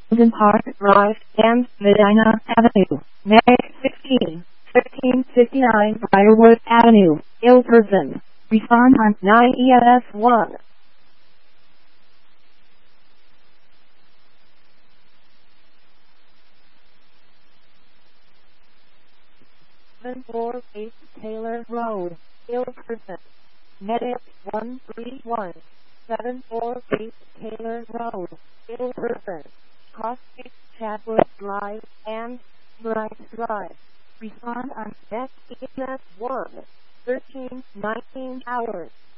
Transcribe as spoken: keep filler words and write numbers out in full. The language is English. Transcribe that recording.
Golden Park Drive and Medina Avenue. Medic sixteen, fifteen fifty-nine Briarwood Avenue, Ilperson. Respond on nine E M S one. seven four eight Taylor Road, Ilperson. Medic one three one, seven four eight Taylor Road, Ilperson. Caustic, Chadwood Drive, and Bright Drive. Respond on next E M S one, thirteen nineteen hours.